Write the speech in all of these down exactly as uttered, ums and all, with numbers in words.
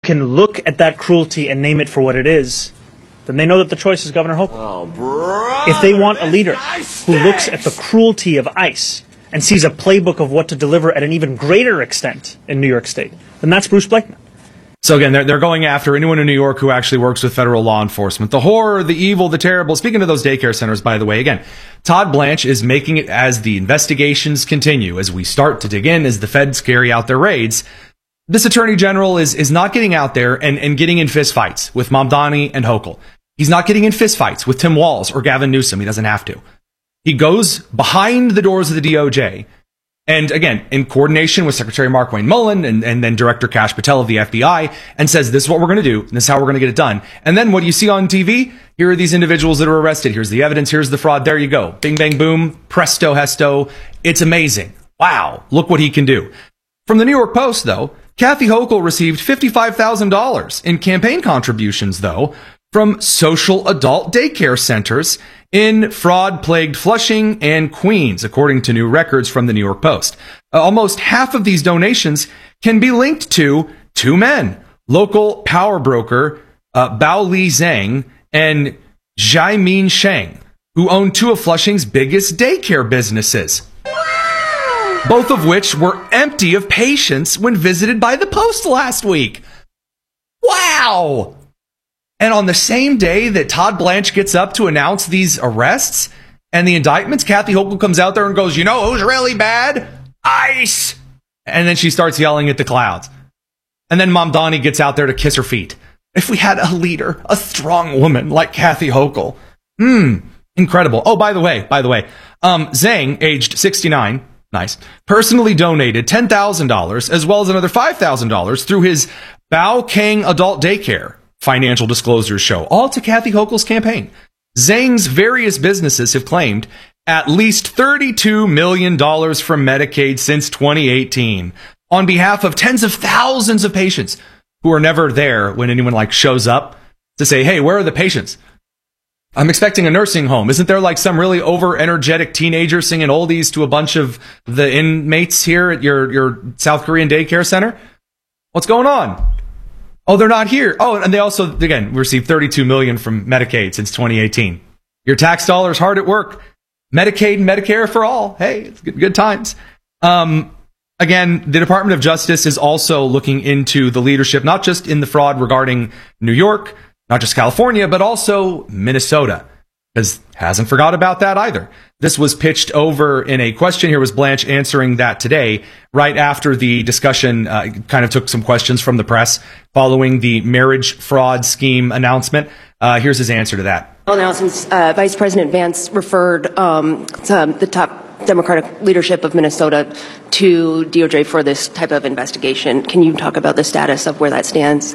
can look at that cruelty and name it for what it is, then they know that the choice is Governor Hochul. Oh, brother, if they want a leader who looks at the cruelty of ICE and sees a playbook of what to deliver at an even greater extent in New York State, then that's Bruce Blakeman. So again, they're, they're going after anyone in New York who actually works with federal law enforcement. The horror, the evil, the terrible. Speaking of those daycare centers, by the way, again, Todd Blanche is making it as the investigations continue, as we start to dig in, as the feds carry out their raids. This attorney general is, is not getting out there and, and getting in fistfights with Mamdani and Hochul. He's not getting in fistfights with Tim Walz or Gavin Newsom. He doesn't have to. He goes behind the doors of the D O J. And again, in coordination with Secretary Mark Wayne Mullen and, and then Director Kash Patel of the F B I, and says, this is what we're going to do, and this is how we're going to get it done. And then what you see on T V, here are these individuals that are arrested. Here's the evidence. Here's the fraud. There you go. Bing, bang, boom. Presto, hesto. It's amazing. Wow. Look what he can do. From the New York Post, though, Kathy Hochul received fifty-five thousand dollars in campaign contributions, though, from social adult daycare centers in fraud-plagued Flushing and Queens, according to new records from the New York Post. Uh, almost half of these donations can be linked to two men, local power broker uh, Bao Li Zhang and Jiamin Sheng, who own two of Flushing's biggest daycare businesses. Wow! Both of which were empty of patients when visited by the Post last week. Wow! And on the same day that Todd Blanche gets up to announce these arrests and the indictments, Kathy Hochul comes out there and goes, you know who's really bad? ICE! And then she starts yelling at the clouds. And then Mamdani gets out there to kiss her feet. If we had a leader, a strong woman like Kathy Hochul. Hmm, incredible. Oh, by the way, by the way, um, Zhang, aged sixty-nine, nice, personally donated ten thousand dollars as well as another five thousand dollars through his Bao Kang Adult Daycare financial disclosures show, all to Kathy Hochul's campaign. Zhang's various businesses have claimed at least thirty-two million dollars from Medicaid since twenty eighteen on behalf of tens of thousands of patients who are never there when anyone like shows up to say, hey, where are the patients? I'm expecting a nursing home. Isn't there like some really over-energetic teenager singing oldies to a bunch of the inmates here at your, your South Korean daycare center? What's going on? Oh, they're not here. Oh, and they also, again, received thirty-two million dollars from Medicaid since twenty eighteen. Your tax dollars hard at work. Medicaid and Medicare for all. Hey, it's good, good times. Um, again, the Department of Justice is also looking into the leadership, not just in the fraud regarding New York, not just California, but also Minnesota, because hasn't forgot about that either. This was pitched over in a question. Here was Blanche answering that today, right after the discussion uh, kind of took some questions from the press following the marriage fraud scheme announcement. Uh, here's his answer to that. Well, now, since uh, Vice President Vance referred um, to the top Democratic leadership of Minnesota to D O J for this type of investigation, can you talk about the status of where that stands?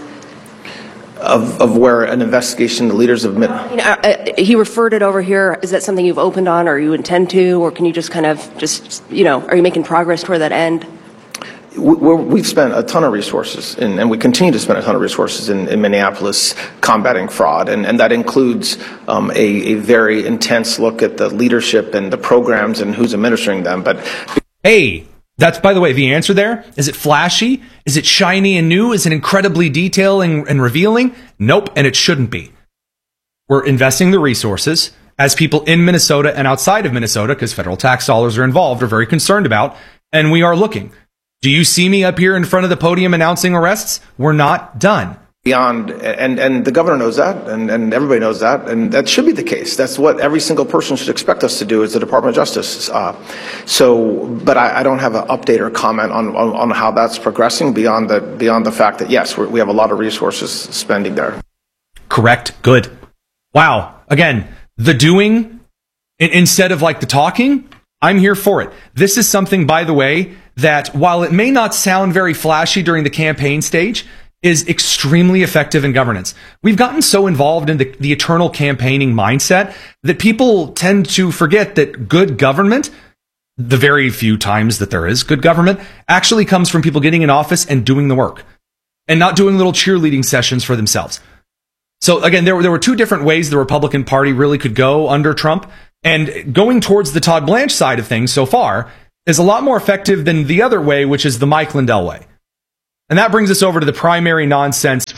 Of, of where an investigation, the leaders of... You know, uh, he referred it over here. Is that something you've opened on, or you intend to, or can you just kind of just, you know, are you making progress toward that end? We're, we've spent a ton of resources, in, and we continue to spend a ton of resources in, in Minneapolis combating fraud, and, and that includes um, a, a very intense look at the leadership and the programs and who's administering them. But hey, that's, by the way, the answer there. Is it flashy? Is it shiny and new? Is it incredibly detailing and revealing? Nope, and it shouldn't be. We're investing the resources, as people in Minnesota and outside of Minnesota, because federal tax dollars are involved, are very concerned about, and we are looking. Do you see me up here in front of the podium announcing arrests? We're not done. Beyond, and, and the governor knows that, and, and everybody knows that, and that should be the case. That's what every single person should expect us to do as the Department of Justice. Uh, so, but I, I don't have an update or comment on, on, on how that's progressing beyond the, beyond the fact that, yes, we're, we have a lot of resources spending there. Correct. Good. Wow. Again, the doing instead of like the talking, I'm here for it. This is something, by the way, that while it may not sound very flashy during the campaign stage, is extremely effective in governance. We've gotten so involved in the, the eternal campaigning mindset that people tend to forget that good government, the very few times that there is good government, actually comes from people getting in office and doing the work and not doing little cheerleading sessions for themselves. So again, there were, there were two different ways the Republican Party really could go under Trump, and going towards the Todd Blanche side of things so far is a lot more effective than the other way, which is the Mike Lindell way. And that brings us over to the primary nonsense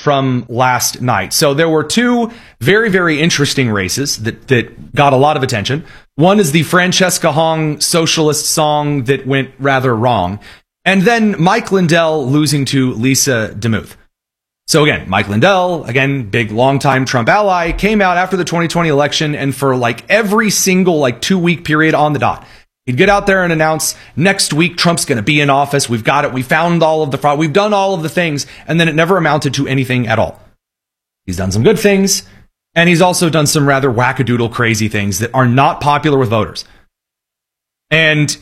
from last night. So there were two very, very interesting races that, that got a lot of attention. One is the Francesca Hong socialist song that went rather wrong. And then Mike Lindell losing to Lisa DeMuth. So again, Mike Lindell, again, big longtime Trump ally, came out after the twenty twenty election, and for like every single like two week period on the dot, he'd get out there and announce, next week Trump's going to be in office. We've got it. We found all of the fraud. We've done all of the things. And then it never amounted to anything at all. He's done some good things, and he's also done some rather wackadoodle crazy things that are not popular with voters. And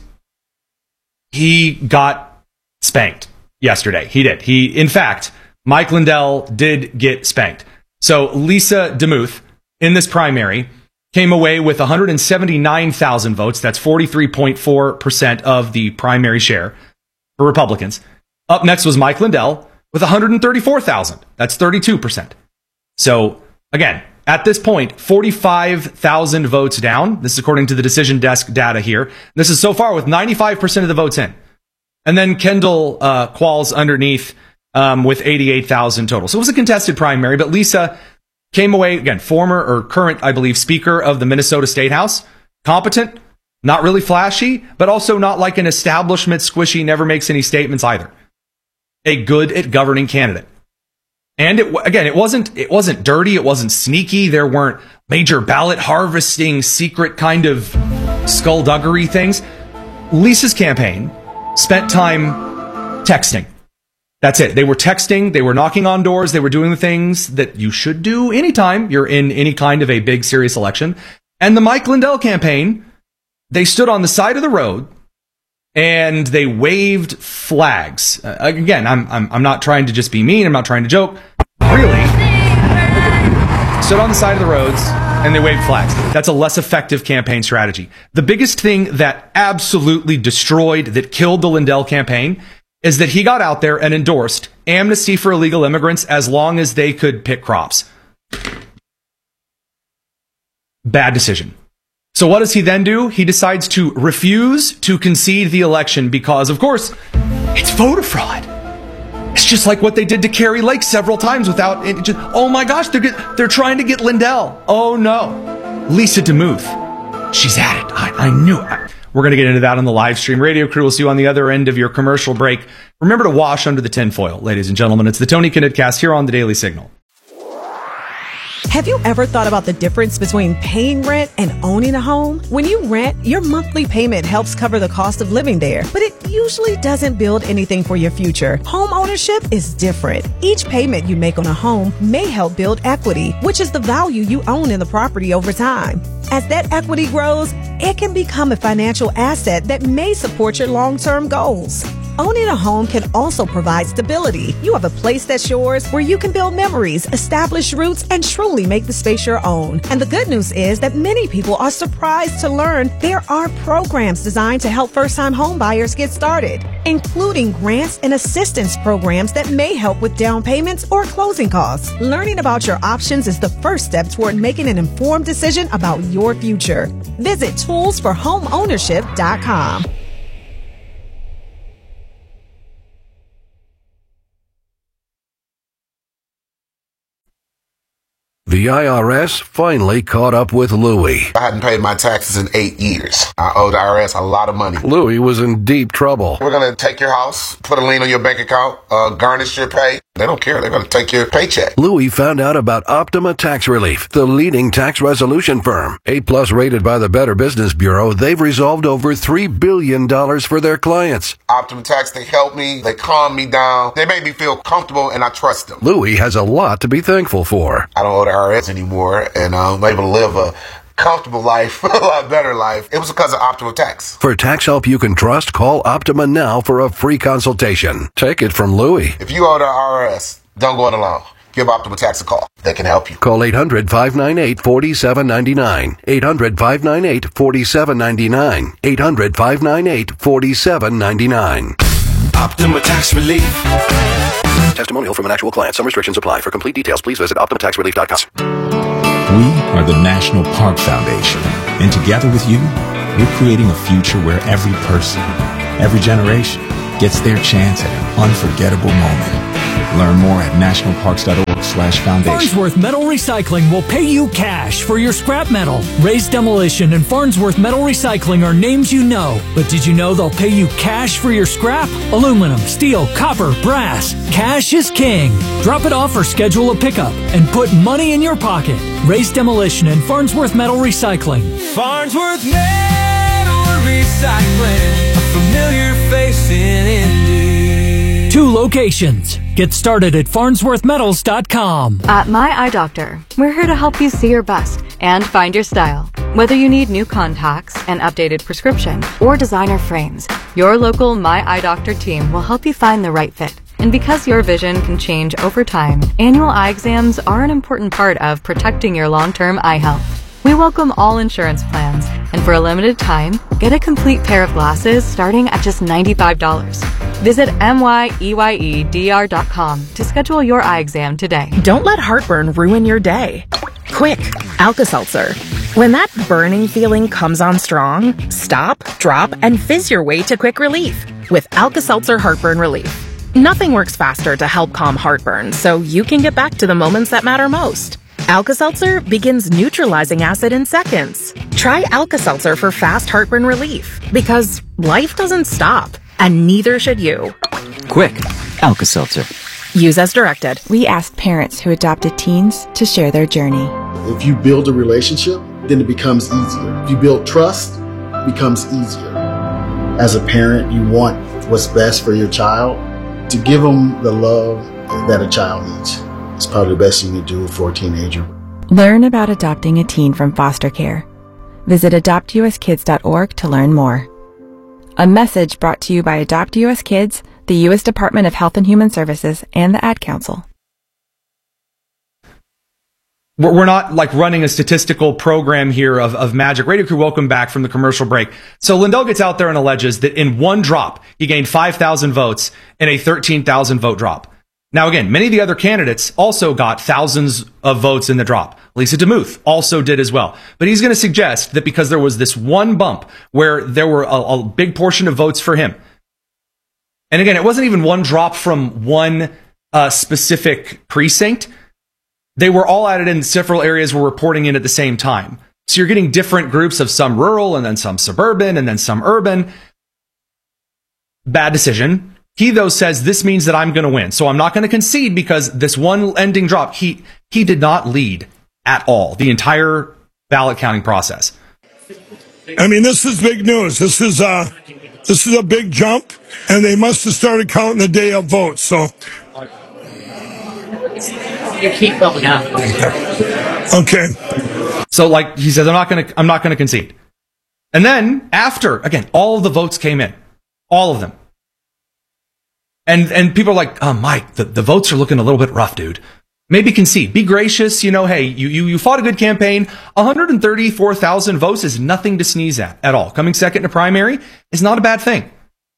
he got spanked yesterday. He did. He, in fact, Mike Lindell did get spanked. So Lisa DeMuth in this primary came away with one hundred seventy-nine thousand votes. That's forty-three point four percent of the primary share for Republicans. Up next was Mike Lindell with one hundred thirty-four thousand. That's thirty-two percent. So again, at this point, forty-five thousand votes down. This is according to the Decision Desk data here. This is so far with ninety-five percent of the votes in. And then Kendall uh, Qualls underneath um, with eighty-eight thousand total. So it was a contested primary, but Lisa came away, again, former or current, I believe, Speaker of the Minnesota State House. Competent, not really flashy, but also not like an establishment squishy, never makes any statements either. A good at governing candidate. And it, again, it wasn't it wasn't dirty, it wasn't sneaky. There weren't major ballot harvesting, secret kind of skullduggery things. Lisa's campaign spent time texting. That's it. They were texting, they were knocking on doors, they were doing the things that you should do anytime you're in any kind of a big, serious election. And the Mike Lindell campaign, they stood on the side of the road and they waved flags. Uh, again, I'm, I'm I'm not trying to just be mean, I'm not trying to joke. Really, stood on the side of the roads and they waved flags. That's a less effective campaign strategy. The biggest thing that absolutely destroyed, that killed the Lindell campaign, is that he got out there and endorsed amnesty for illegal immigrants as long as they could pick crops. Bad decision. So what does he then do? He decides to refuse to concede the election because, of course, it's voter fraud. It's just like what they did to Kari Lake several times without it. Just, oh my gosh, they're get, they're trying to get Lindell. Oh no. Lisa DeMuth. She's at it. I, I knew it. We're going to get into that on the live stream. Radio crew will see you on the other end of your commercial break. Remember to wash under the tinfoil, ladies and gentlemen. It's the Tony Kinnett here on the Daily Signal. Have you ever thought about the difference between paying rent and owning a home? When you rent, your monthly payment helps cover the cost of living there, but it usually doesn't build anything for your future. Home ownership is different. Each payment you make on a home may help build equity, which is the value you own in the property over time. As that equity grows, it can become a financial asset that may support your long-term goals. Owning a home can also provide stability. You have a place that's yours where you can build memories, establish roots, and truly make the space your own. And the good news is that many people are surprised to learn there are programs designed to help first-time home buyers get started, including grants and assistance programs that may help with down payments or closing costs. Learning about your options is the first step toward making an informed decision about your future. Visit tools for home ownership dot com. The I R S finally caught up with Louie. I hadn't paid my taxes in eight years. I owed the I R S a lot of money. Louie was in deep trouble. We're going to take your house, put a lien on your bank account, uh, garnish your pay. They don't care. They're going to take your paycheck. Louie found out about Optima Tax Relief, the leading tax resolution firm. A plus rated by the Better Business Bureau, they've resolved over three billion dollars for their clients. Optima Tax, they help me. They calm me down. They make me feel comfortable, and I trust them. Louie has a lot to be thankful for. I don't owe the I R S anymore, and I'm able to live a comfortable life, a lot better life. It was because of Optima Tax. For tax help you can trust, call Optima now for a free consultation. Take it from Louie. If you owe the I R S, don't go it alone. Give Optima Tax a call. They can help you. Call eight hundred, five nine eight, four seven nine nine. eight hundred, five nine eight, four seven nine nine. eight hundred, five nine eight, four seven nine nine. Optima Tax Relief. Testimonial from an actual client. Some restrictions apply. For complete details, please visit optima tax relief dot com. We are the National Park Foundation, and together with you, we're creating a future where every person, every generation, gets their chance at an unforgettable moment. Learn more at nationalparks.org slash foundation. Farnsworth Metal Recycling will pay you cash for your scrap metal. Race Demolition and Farnsworth Metal Recycling are names you know. But did you know they'll pay you cash for your scrap? Aluminum, steel, copper, brass. Cash is king. Drop it off or schedule a pickup and put money in your pocket. Race Demolition and Farnsworth Metal Recycling. Farnsworth Metal Recycling, a familiar face in Indy. Two locations. Get started at farnsworth metals dot com. At My Eye Doctor, we're here to help you see your best and find your style. Whether you need new contacts, an updated prescription, or designer frames, your local My Eye Doctor team will help you find the right fit. And because your vision can change over time, annual eye exams are an important part of protecting your long-term eye health. We welcome all insurance plans, and for a limited time, get a complete pair of glasses starting at just ninety-five dollars. Visit M Y E Y E D R dot com to schedule your eye exam today. Don't let heartburn ruin your day. Quick, Alka-Seltzer. When that burning feeling comes on strong, stop, drop, and fizz your way to quick relief with Alka-Seltzer Heartburn Relief. Nothing works faster to help calm heartburn, so you can get back to the moments that matter most. Alka-Seltzer begins neutralizing acid in seconds. Try Alka-Seltzer for fast heartburn relief, because life doesn't stop, and neither should you. Quick, Alka-Seltzer. Use as directed. We asked parents who adopted teens to share their journey. If you build a relationship, then it becomes easier. If you build trust, it becomes easier. As a parent, you want what's best for your child. To give them the love that a child needs. It's probably the best thing you do for a teenager. Learn about adopting a teen from foster care. Visit adopt U S kids dot org to learn more. A message brought to you by Adopt U S Kids, the U S Department of Health and Human Services, and the Ad Council. We're not like running a statistical program here of, of magic. Radio Crew, welcome back from the commercial break. So Lindell gets out there and alleges that in one drop, he gained five thousand votes in a thirteen thousand vote drop. Now, again, many of the other candidates also got thousands of votes in the drop. Lisa DeMuth also did as well. But he's going to suggest that because there was this one bump where there were a, a big portion of votes for him. And again, it wasn't even one drop from one uh, specific precinct. They were all added in several areas were reporting in at the same time. So you're getting different groups of some rural and then some suburban and then some urban. Bad decision. He, though, says this means that I'm going to win. So I'm not going to concede because this one ending drop, he he did not lead at all the entire ballot counting process. I mean, this is big news. This is uh, this is a big jump, and they must have started counting the day of votes. So you keep going up. Okay. So, like he says, I'm not going to I'm not going to concede. And then after again, all of the votes came in, all of them. And and people are like, oh, Mike, the, the votes are looking a little bit rough, dude. Maybe concede. Be gracious. You know, hey, you, you, you fought a good campaign. one hundred thirty-four thousand votes is nothing to sneeze at at all. Coming second in a primary is not a bad thing.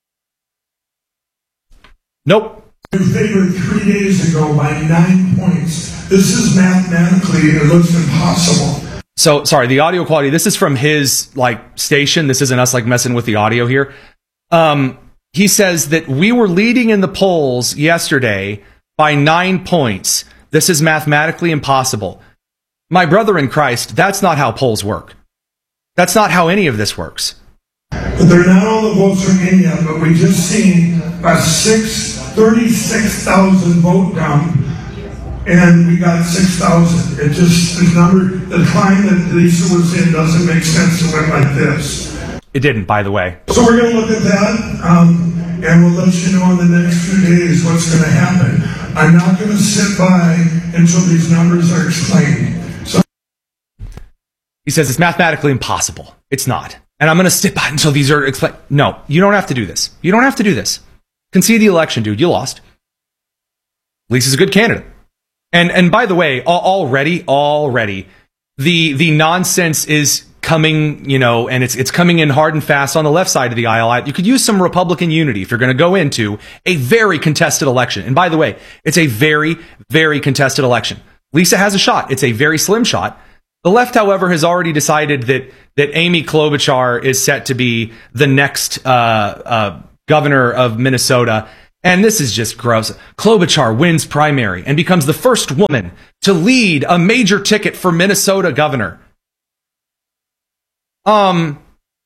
Nope. You favored three days ago by nine points. This is mathematically, it looks impossible. So, sorry, the audio quality, this is from his, like, station. This isn't us, like, messing with the audio here. Um... He says that we were leading in the polls yesterday by nine points. This is mathematically impossible. My brother in Christ, that's not how polls work. That's not how any of this works. But they're not all the votes are in yet, but we just seen a six, thirty-six thousand vote dump, and we got six thousand. It just, the number, the time that Lisa was in doesn't make sense to went like this. It didn't, by the way. So we're going to look at that, um, and we'll let you know in the next few days what's going to happen. I'm not going to sit by until these numbers are explained. So he says it's mathematically impossible. It's not. And I'm going to sit by until these are explained. No, you don't have to do this. You don't have to do this. Concede the election, dude. You lost. Lisa's a good candidate. And and by the way, already, already, the the nonsense is coming, you know, and it's it's coming in hard and fast on the left side of the aisle. You could use some Republican unity if you're going to go into a very contested election. And by the way, it's a very, very contested election. Lisa has a shot. It's a very slim shot. The left, however, has already decided that that Amy Klobuchar is set to be the next uh, uh, governor of Minnesota. And this is just gross. Klobuchar wins primary and becomes the first woman to lead a major ticket for Minnesota governor. Um,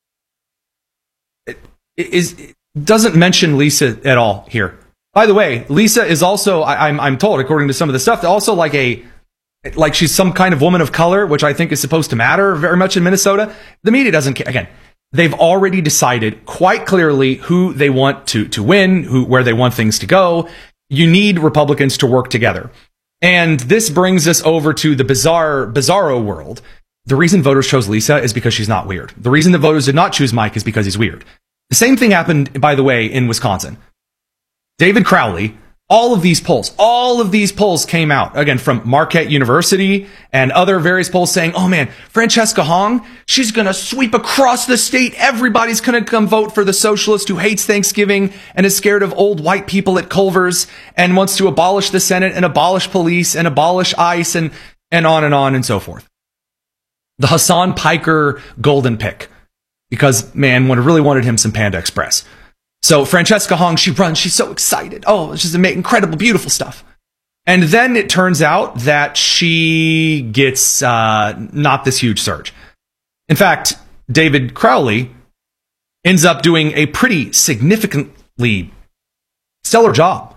it, is it doesn't mention Lisa at all here. By the way, Lisa is also, I, I'm I'm told, according to some of the stuff, also like a like she's some kind of woman of color, which I think is supposed to matter very much in Minnesota. The media doesn't care. Again, they've already decided quite clearly who they want to to win, who where they want things to go. You need Republicans to work together. And this brings us over to the bizarre, bizarro world. The reason voters chose Lisa is because she's not weird. The reason the voters did not choose Mike is because he's weird. The same thing happened, by the way, in Wisconsin. David Crowley, all of these polls, all of these polls came out, again, from Marquette University and other various polls saying, oh man, Francesca Hong, she's going to sweep across the state. Everybody's going to come vote for the socialist who hates Thanksgiving and is scared of old white people at Culver's and wants to abolish the Senate and abolish police and abolish ICE and, and on and on and so forth. The Hassan Piker golden pick, because man, would have really wanted him some Panda Express. So Francesca Hong, she runs, she's so excited. Oh, she's incredible, beautiful stuff. And then it turns out that she gets uh, not this huge surge. In fact, David Crowley ends up doing a pretty significantly stellar job.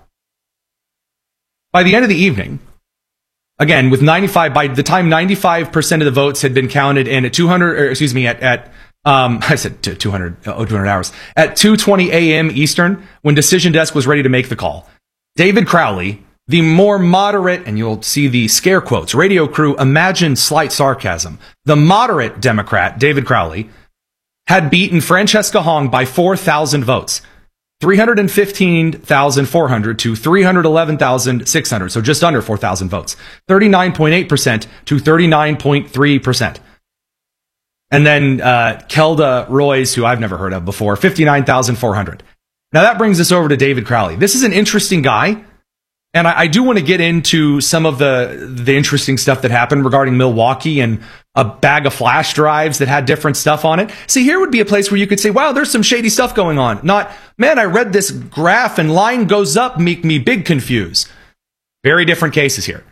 By the end of the evening, again, with ninety-five, by the time ninety-five percent of the votes had been counted in at two hundred, or excuse me, at, at Um, I said two hundred, oh, two hundred hours. At two twenty a.m. Eastern, when Decision Desk was ready to make the call, David Crowley, the more moderate, and you'll see the scare quotes, radio crew, imagine slight sarcasm, the moderate Democrat, David Crowley, had beaten Francesca Hong by four thousand votes. three hundred fifteen thousand four hundred to three hundred eleven thousand six hundred, so just under four thousand votes. thirty-nine point eight percent to thirty-nine point three percent. And then uh, Kelda Roys, who I've never heard of before, fifty-nine thousand four hundred. Now that brings us over to David Crowley. This is an interesting guy, and I, I do want to get into some of the the interesting stuff that happened regarding Milwaukee and a bag of flash drives that had different stuff on it. See, here would be a place where you could say, wow, there's some shady stuff going on. Not, man, I read this graph and line goes up, make me big confused. Very different cases here.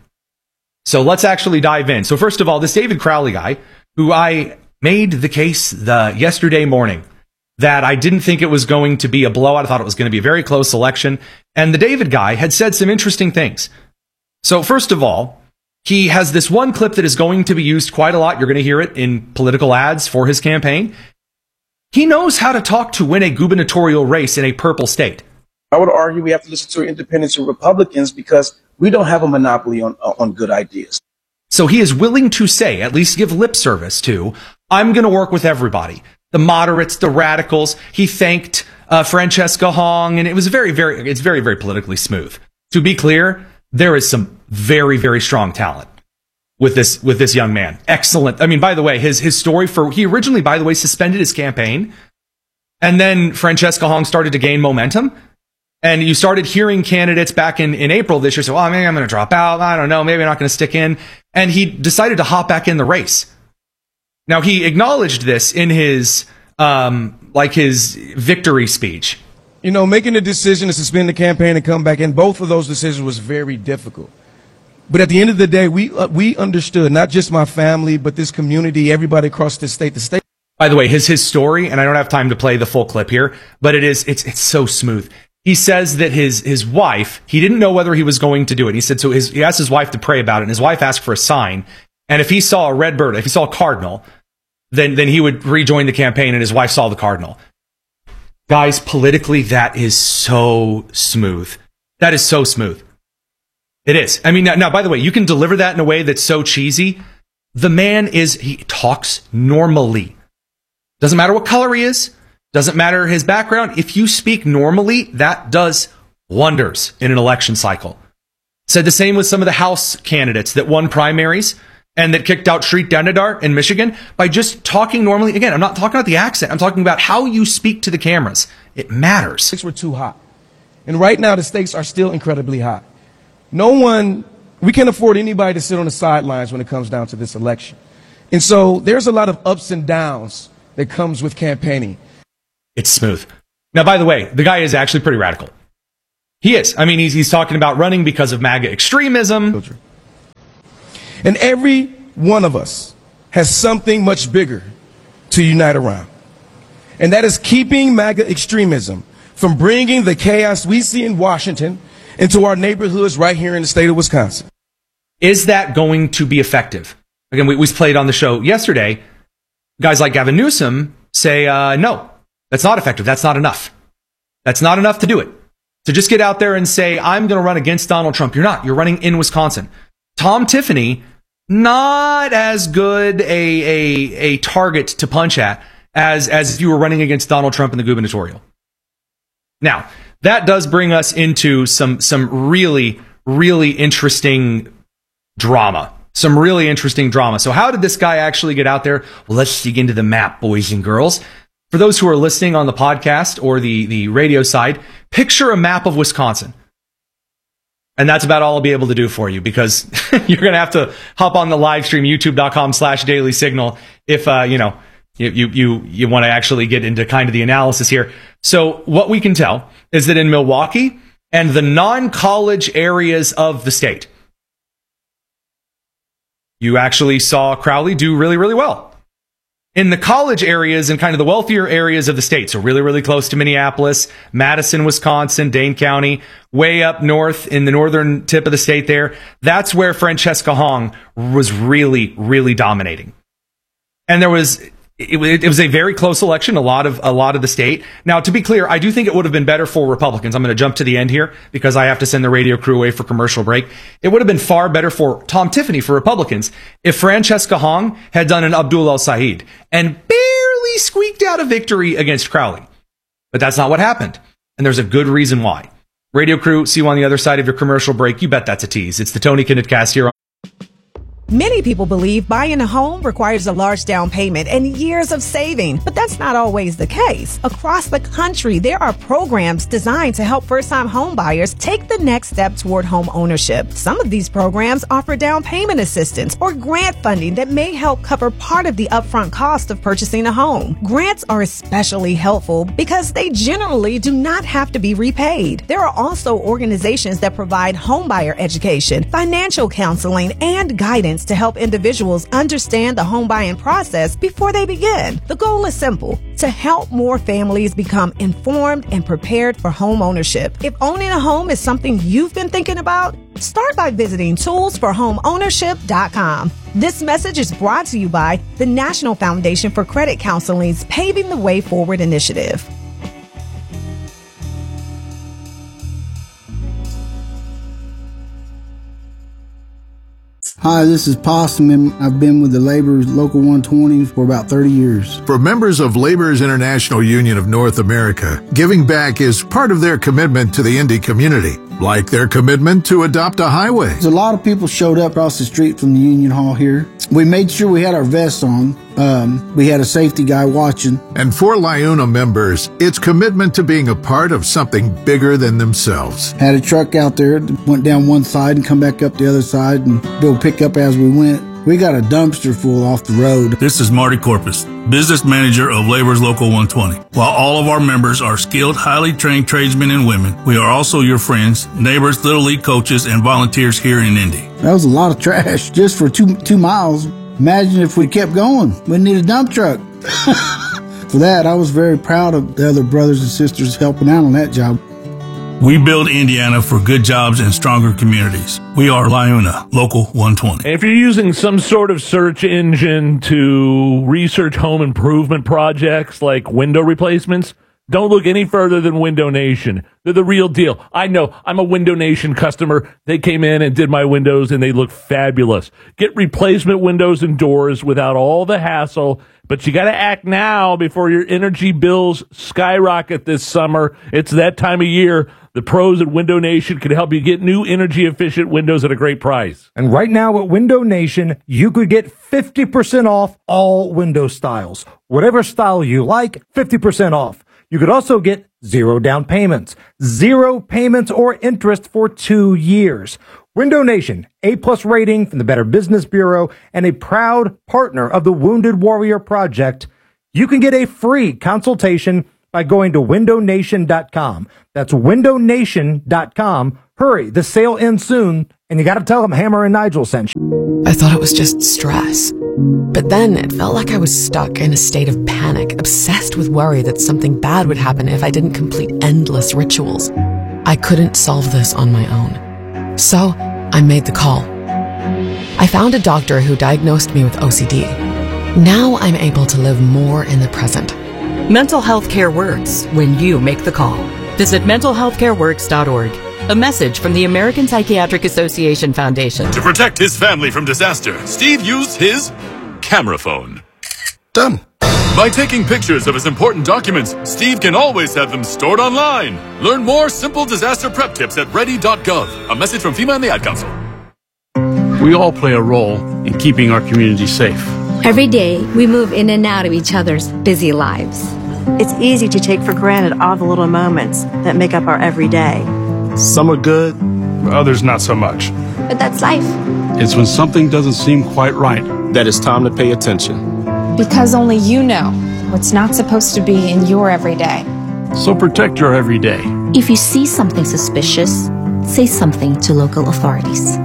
So let's actually dive in. So first of all, this David Crowley guy, who I made the case the yesterday morning that I didn't think it was going to be a blowout. I thought it was going to be a very close election. And the David guy had said some interesting things. So first of all, he has this one clip that is going to be used quite a lot. You're going to hear it in political ads for his campaign. He knows how to talk to win a gubernatorial race in a purple state. I would argue we have to listen to independents and Republicans because we don't have a monopoly on, on good ideas. So he is willing to say, at least give lip service to, I'm going to work with everybody. The moderates, the radicals. He thanked uh, Francesca Hong, and it was very, very, it's very, very politically smooth. To be clear, there is some very, very strong talent with this, with this young man. Excellent. I mean, by the way, his, his story for, he originally, by the way, suspended his campaign, and then Francesca Hong started to gain momentum. And you started hearing candidates back in, in April this year say, well, maybe I'm going to drop out. I don't know. Maybe I'm not going to stick in. And he decided to hop back in the race. Now, he acknowledged this in his, um, like his victory speech. You know, making the decision to suspend the campaign and come back in, both of those decisions was very difficult. But at the end of the day, we, uh, we understood, not just my family, but this community, everybody across the state, the state. By the way, his, his story, and I don't have time to play the full clip here, but it is, it's, it's so smooth. He says that his, his wife, he didn't know whether he was going to do it. He said, so his, he asked his wife to pray about it, and his wife asked for a sign. And if he saw a red bird, if he saw a cardinal, then, then he would rejoin the campaign, and his wife saw the cardinal. Guys, politically, that is so smooth. That is so smooth. It is. I mean, now, now, by the way, you can deliver that in a way that's so cheesy. The man is, he talks normally. Doesn't matter what color he is. Doesn't matter his background. If you speak normally, that does wonders in an election cycle. Said the same with some of the House candidates that won primaries and that kicked out Shreet Dhanadhar in Michigan by just talking normally. Again, I'm not talking about the accent. I'm talking about how you speak to the cameras. It matters. Stakes were too high. And right now, the stakes are still incredibly high. No one, we can't afford anybody to sit on the sidelines when it comes down to this election. And so there's a lot of ups and downs that comes with campaigning. It's smooth. Now, by the way, the guy is actually pretty radical. He is. I mean, he's, he's talking about running because of MAGA extremism. And every one of us has something much bigger to unite around. And that is keeping MAGA extremism from bringing the chaos we see in Washington into our neighborhoods right here in the state of Wisconsin. Is that going to be effective? Again, we, we played on the show yesterday. Guys like Gavin Newsom say, uh, no, that's not effective. That's not enough. That's not enough to do it. To just get out there and say, I'm going to run against Donald Trump. You're not. You're running in Wisconsin. Tom Tiffany, not as good a, a, a target to punch at as, as if you were running against Donald Trump in the gubernatorial. Now, that does bring us into some, some really, really interesting drama. Some really interesting drama. So how did this guy actually get out there? Well, let's dig into the map, boys and girls. For those who are listening on the podcast or the, the radio side, picture a map of Wisconsin. And that's about all I'll be able to do for you, because you're going to have to hop on the live stream, youtube.com slash daily signal, if, uh, you know, you, you, you, you want to actually get into kind of the analysis here. So what we can tell is that in Milwaukee and the non-college areas of the state, you actually saw Crowley do really, really well. In the college areas and kind of the wealthier areas of the state, so really, really close to Minneapolis, Madison, Wisconsin, Dane County, way up north in the northern tip of the state there, that's where Francesca Hong was really, really dominating. And there was... It, it was a very close election, a lot of a lot of the state. Now, to be clear, I do think it would have been better for Republicans. I'm going to jump to the end here because I have to send the radio crew away for commercial break. It would have been far better for Tom Tiffany, for Republicans, if Francesca Hong had done an Abdul El-Sayed and barely squeaked out a victory against Crowley. But that's not what happened. And there's a good reason why. Radio crew, see you on the other side of your commercial break. You bet that's a tease. It's the Tony Kinnett Cast here on Many people believe buying a home requires a large down payment and years of saving, but that's not always the case. Across the country, there are programs designed to help first-time home buyers take the next step toward home ownership. Some of these programs offer down payment assistance or grant funding that may help cover part of the upfront cost of purchasing a home. Grants are especially helpful because they generally do not have to be repaid. There are also organizations that provide homebuyer education, financial counseling, and guidance to help individuals understand the home buying process before they begin. The goal is simple: to help more families become informed and prepared for home ownership. If owning a home is something you've been thinking about, start by visiting tools for home ownership dot com. This message is brought to you by the National Foundation for Credit Counseling's Paving the Way Forward initiative. Hi, this is Possum, and I've been with the Laborers Local one twenty for about thirty years. For members of Laborers International Union of North America, giving back is part of their commitment to the Indy community, like their commitment to adopt a highway. A lot of people showed up across the street from the Union Hall here. We made sure we had our vests on. Um, we had a safety guy watching. And for LIUNA members, it's commitment to being a part of something bigger than themselves. Had a truck out there that went down one side and come back up the other side and go pick up as we went. We got a dumpster full off the road. This is Marty Corpus, business manager of Laborers Local one twenty. While all of our members are skilled, highly trained tradesmen and women, we are also your friends, neighbors, Little League coaches, and volunteers here in Indy. That was a lot of trash just for two two miles. Imagine if we kept going. We'd need a dump truck. For that, I was very proud of the other brothers and sisters helping out on that job. We build Indiana for good jobs and stronger communities. We are LIUNA, Local one twenty. And if you're using some sort of search engine to research home improvement projects like window replacements, don't look any further than Window Nation. They're the real deal. I know. I'm a Window Nation customer. They came in and did my windows, and they look fabulous. Get replacement windows and doors without all the hassle, but you got to act now before your energy bills skyrocket this summer. It's that time of year. The pros at Window Nation can help you get new energy-efficient windows at a great price. And right now at Window Nation, you could get fifty percent off all window styles. Whatever style you like, fifty percent off. You could also get zero down payments, zero payments or interest for two years. Window Nation, A-plus rating from the Better Business Bureau, and a proud partner of the Wounded Warrior Project. You can get a free consultation by going to window nation dot com. That's window nation dot com. Hurry, the sale ends soon, and you got to tell them Hammer and Nigel sent you. I thought it was just stress. But then it felt like I was stuck in a state of panic, obsessed with worry that something bad would happen if I didn't complete endless rituals. I couldn't solve this on my own. So I made the call. I found a doctor who diagnosed me with O C D. Now I'm able to live more in the present. Mental health care works when you make the call. Visit mental health care works dot org. A message from the American Psychiatric Association Foundation. To protect his family from disaster, Steve used his camera phone. Done. By taking pictures of his important documents, Steve can always have them stored online. Learn more simple disaster prep tips at ready dot gov. A message from FEMA and the Ad Council. We all play a role in keeping our community safe. Every day, we move in and out of each other's busy lives. It's easy to take for granted all the little moments that make up our everyday. Some are good, others not so much. But that's life. It's when something doesn't seem quite right that it's time to pay attention. Because only you know what's not supposed to be in your everyday. So protect your everyday. If you see something suspicious, say something to local authorities.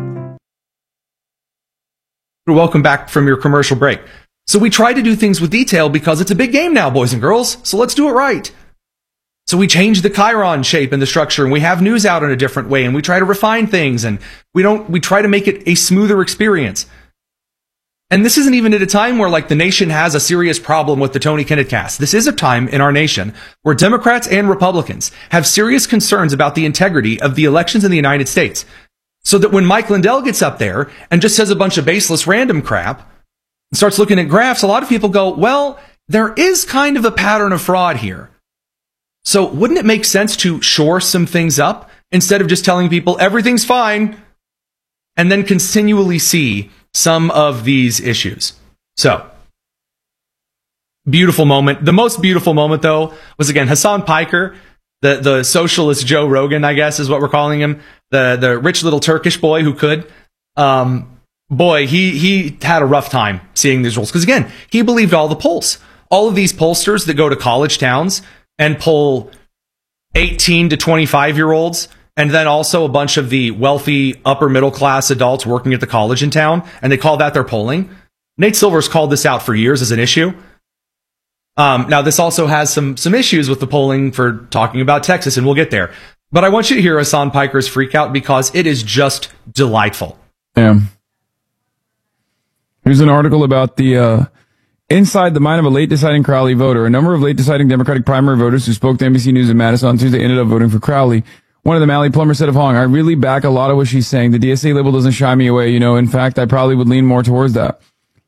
Welcome back from your commercial break. So we try to do things with detail because it's a big game now, boys and girls. So let's do it right. So we change the chyron shape and the structure, and we have news out in a different way, and we try to refine things, and we don't, we try to make it a smoother experience. And this isn't even at a time where, like, the nation has a serious problem with the Tony Kinnett cast. This is a time in our nation where Democrats and Republicans have serious concerns about the integrity of the elections in the United States. So that when Mike Lindell gets up there and just says a bunch of baseless random crap and starts looking at graphs, a lot of people go, well, there is kind of a pattern of fraud here. So wouldn't it make sense to shore some things up instead of just telling people everything's fine and then continually see some of these issues? So, beautiful moment. The most beautiful moment, though, was, again, Hassan Piker, the, the socialist Joe Rogan, I guess is what we're calling him, the, the rich little Turkish boy who could. Um, boy, he, he had a rough time seeing these rules. Because, again, he believed all the polls. All of these pollsters that go to college towns and poll eighteen to twenty-five year olds, and then also a bunch of the wealthy upper middle class adults working at the college in town, and they call that their polling. Nate Silver's called this out for years as an issue. Um, now, this also has some some issues with the polling for talking about Texas, and we'll get there. But I want you to hear Hassan Piker's freak out because it is just delightful. Damn. Here's an article about the uh, inside the mind of a late deciding Crowley voter. A number of late deciding Democratic primary voters who spoke to N B C News in Madison on Tuesday ended up voting for Crowley. One of them, Allie Plummer, said of Hong, I really back a lot of what she's saying. The D S A label doesn't shy me away. You know, in fact, I probably would lean more towards that.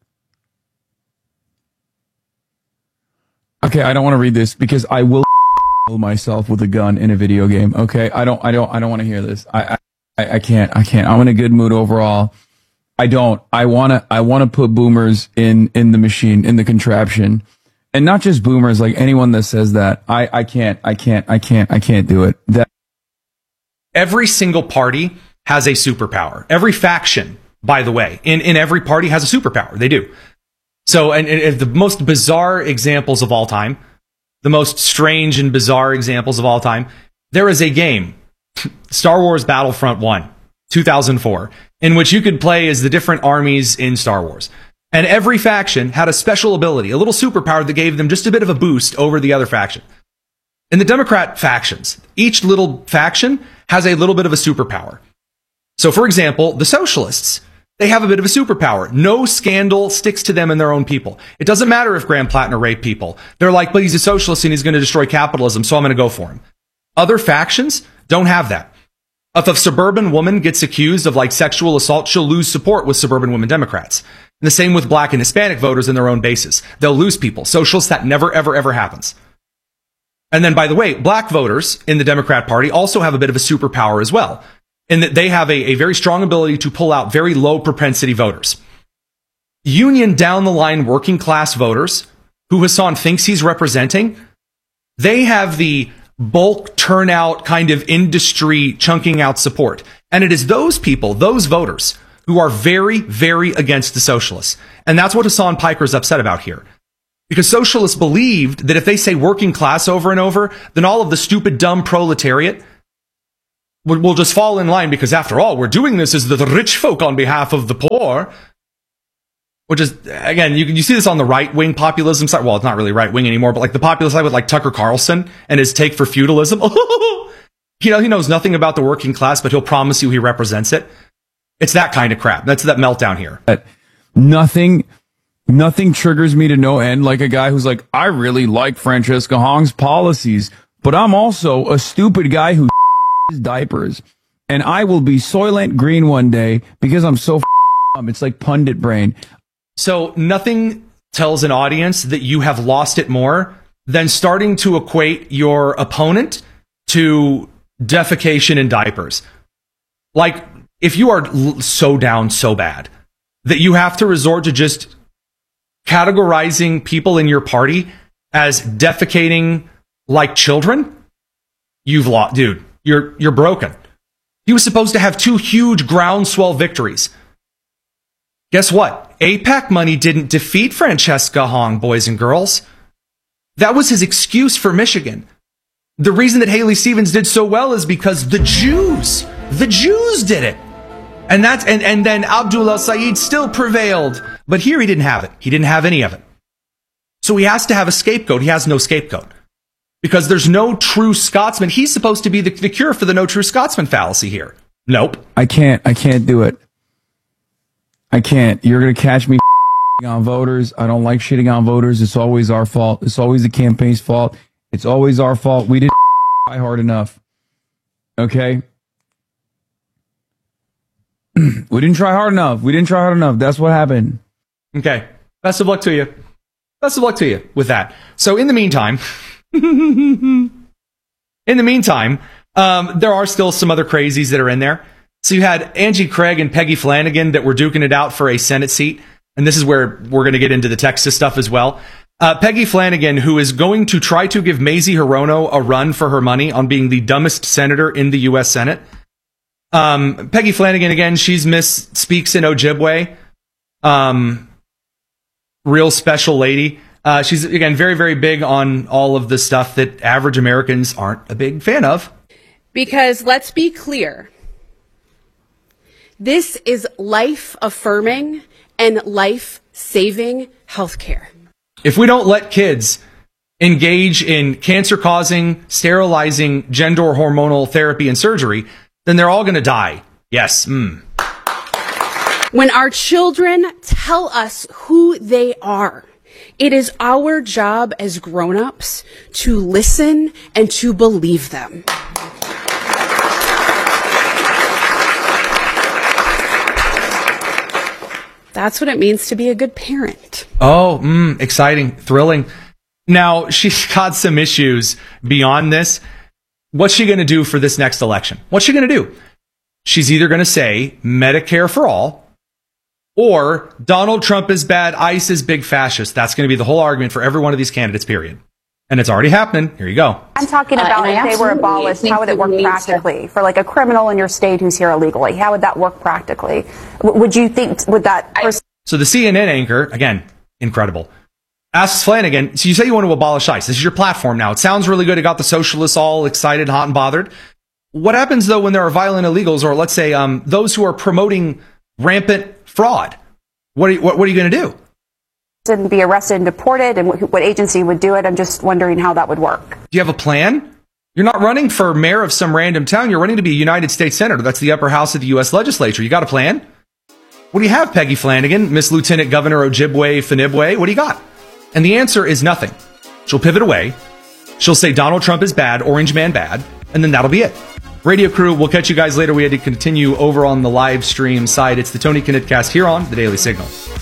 Okay, I don't want to read this because I will kill myself with a gun in a video game. Okay, I don't, I don't, I don't want to hear this. I, I, I can't, I can't. I'm in a good mood overall. I don't. I want to, I want to put boomers in, in the machine, in the contraption. And not just boomers, like anyone that says that. I, I can't, I can't, I can't, I can't do it. That. Every single party has a superpower. Every faction, by the way, in, in every party has a superpower. They do. So, and, and the most bizarre examples of all time, the most strange and bizarre examples of all time, there is a game, Star Wars Battlefront one, two thousand four, in which you could play as the different armies in Star Wars. And every faction had a special ability, a little superpower that gave them just a bit of a boost over the other faction. In the Democrat factions, each little faction has a little bit of a superpower. So, for example, the socialists, they have a bit of a superpower. No scandal sticks to them and their own people. It doesn't matter if Graham Plattner raped people. They're like, but he's a socialist and he's going to destroy capitalism, so I'm going to go for him. Other factions don't have that. If a suburban woman gets accused of like sexual assault, she'll lose support with suburban women Democrats. And the same with black and Hispanic voters in their own bases. They'll lose people. Socialists, that never, ever, ever happens. And then, by the way, black voters in the Democrat Party also have a bit of a superpower as well, in that they have a, a very strong ability to pull out very low propensity voters. Union down the line working class voters, who Hassan thinks he's representing, they have the bulk turnout kind of industry chunking out support. And it is those people, those voters, who are very, very against the socialists. And that's what Hassan Piker is upset about here. Because socialists believed that if they say working class over and over, then all of the stupid, dumb proletariat will, will just fall in line, because after all, we're doing this as the, the rich folk on behalf of the poor. Which is, again, you you see this on the right-wing populism side. Well, it's not really right-wing anymore, but like the populist side with like Tucker Carlson and his take for feudalism. You know, he knows nothing about the working class, but he'll promise you he represents it. It's that kind of crap. That's that meltdown here. Nothing, nothing triggers me to no end like a guy who's like, I really like Francesca Hong's policies, but I'm also a stupid guy who his diapers, and I will be Soylent Green one day because I'm so dumb. It's like pundit brain. So nothing tells an audience that you have lost it more than starting to equate your opponent to defecation and diapers. Like, if you are l- so down so bad that you have to resort to just categorizing people in your party as defecating like children, you've lost, dude. You're you're broken. He was supposed to have two huge groundswell victories. Guess what? AIPAC money didn't defeat Francesca Hong, boys and girls. That was his excuse for Michigan. The reason that Haley Stevens did so well is because the Jews, the Jews did it. And that's, and, and then Abdullah Saeed still prevailed. But here he didn't have it. He didn't have any of it. So he has to have a scapegoat. He has no scapegoat. Because there's no true Scotsman. He's supposed to be the, the cure for the no true Scotsman fallacy here. Nope. I can't, I can't do it. I can't. You're going to catch me on voters. I don't like shitting on voters. It's always our fault. It's always the campaign's fault. It's always our fault. We didn't try hard enough. Okay? We didn't try hard enough. We didn't try hard enough. That's what happened. Okay. Best of luck to you. Best of luck to you with that. So in the meantime, in the meantime, um, there are still some other crazies that are in there. So you had Angie Craig and Peggy Flanagan that were duking it out for a Senate seat. And this is where we're going to get into the Texas stuff as well. Uh, Peggy Flanagan, who is going to try to give Mazie Hirono a run for her money on being the dumbest senator in the U S Senate. Um, Peggy Flanagan, again, she's Miss Speaks in Ojibwe. Um, real special lady. Uh, she's, again, very, very big on all of the stuff that average Americans aren't a big fan of. Because let's be clear. This is life-affirming and life-saving healthcare. If we don't let kids engage in cancer-causing, sterilizing, gender hormonal therapy and surgery, then they're all going to die. Yes. Mm. When our children tell us who they are, it is our job as grown-ups to listen and to believe them. That's what it means to be a good parent. Oh, mm, exciting, thrilling. Now, she's got some issues beyond this. What's she going to do for this next election? What's she going to do? She's either going to say Medicare for all, or Donald Trump is bad, ICE is big fascist. That's going to be the whole argument for every one of these candidates, period. And it's already happening. Here you go. I'm talking about uh, if they were abolished, how would it work practically? To... For like a criminal in your state who's here illegally, how would that work practically? W- would you think, would that... Pers- so the C N N anchor, again, incredible, asks Flanagan, so you say you want to abolish ICE. This is your platform now. It sounds really good. It got the socialists all excited, hot and bothered. What happens, though, when there are violent illegals, or let's say um, those who are promoting rampant fraud? What are you, what, what are you going to do? And be arrested and deported, and what, what agency would do it? I'm just wondering how that would work. Do you have a plan? You're not running for mayor of some random town. You're running to be a United States Senator. That's the upper house of the U S legislature. You got a plan? What do you have, Peggy Flanagan, Miss Lieutenant Governor Ojibwe Finibwe? What do you got? And the answer is nothing. She'll pivot away. She'll say Donald Trump is bad, Orange Man bad, and then that'll be it. Radio crew, we'll catch you guys later. We had to continue over on the live stream side. It's the Tony Knitcast here on The Daily Signal.